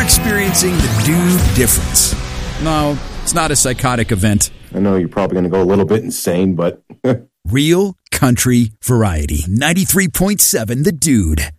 experiencing the Dude Difference. No, it's not a psychotic event. I know you're probably going to go a little bit insane, but... Real country variety. 93.7 The Dude.